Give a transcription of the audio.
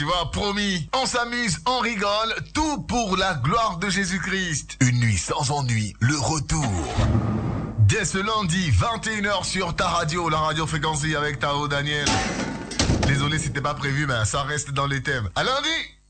Tu vois, promis, on s'amuse, on rigole, tout pour la gloire de Jésus-Christ. Une nuit sans ennui, le retour. Dès ce lundi, 21h sur ta radio, la radio Fréquency avec Tao Daniel. Désolé, c'était pas prévu, mais ça reste dans les thèmes. À lundi!